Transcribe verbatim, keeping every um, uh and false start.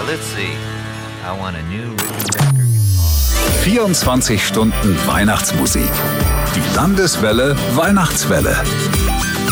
let's see. I want a new rhythm. vierundzwanzig Stunden Weihnachtsmusik. Die Landeswelle Weihnachtswelle.